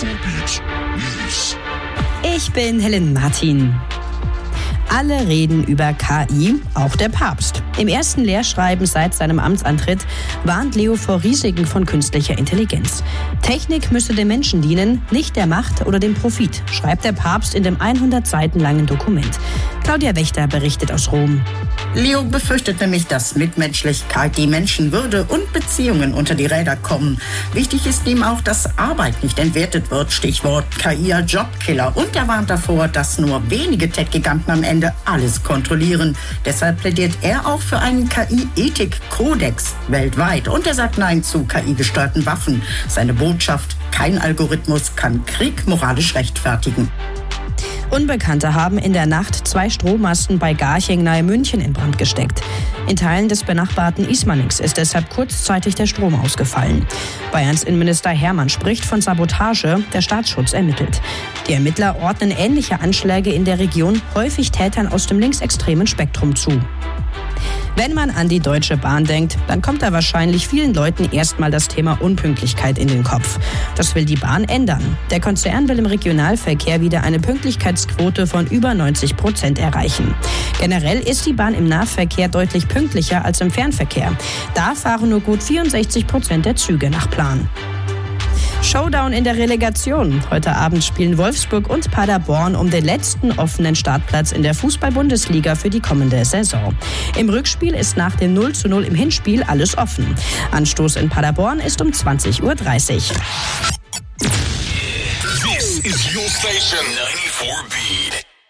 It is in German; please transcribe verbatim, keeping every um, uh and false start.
Ich bin Helen Martin. Alle reden über K I, auch der Papst. Im ersten Lehrschreiben seit seinem Amtsantritt warnt Leo vor Risiken von künstlicher Intelligenz. Technik müsse dem Menschen dienen, nicht der Macht oder dem Profit, schreibt der Papst in dem hundert Seiten langen Dokument. Claudia Wächter berichtet aus Rom. Leo befürchtet nämlich, dass Mitmenschlichkeit, die Menschenwürde und Beziehungen unter die Räder kommen. Wichtig ist ihm auch, dass Arbeit nicht entwertet wird, Stichwort K I als Jobkiller. Und er warnt davor, dass nur wenige Tech-Giganten am Ende alles kontrollieren. Deshalb plädiert er auch für einen K I-Ethik-Kodex weltweit. Und er sagt Nein zu K I-gesteuerten Waffen. Seine Botschaft: Kein Algorithmus kann Krieg moralisch rechtfertigen. Unbekannte haben in der Nacht zwei Strommasten bei Garching nahe München in Brand gesteckt. In Teilen des benachbarten Ismaning ist deshalb kurzzeitig der Strom ausgefallen. Bayerns Innenminister Hermann spricht von Sabotage, der Staatsschutz ermittelt. Die Ermittler ordnen ähnliche Anschläge in der Region häufig Tätern aus dem linksextremen Spektrum zu. Wenn man an die Deutsche Bahn denkt, dann kommt da wahrscheinlich vielen Leuten erstmal das Thema Unpünktlichkeit in den Kopf. Das will die Bahn ändern. Der Konzern will im Regionalverkehr wieder eine Pünktlichkeitsquote von über neunzig Prozent erreichen. Generell ist die Bahn im Nahverkehr deutlich pünktlicher als im Fernverkehr. Da fahren nur gut vierundsechzig Prozent der Züge nach Plan. Showdown in der Relegation. Heute Abend spielen Wolfsburg und Paderborn um den letzten offenen Startplatz in der Fußball-Bundesliga für die kommende Saison. Im Rückspiel ist nach dem null zu null im Hinspiel alles offen. Anstoß in Paderborn ist um zwanzig Uhr dreißig. This is your station ninety-four B.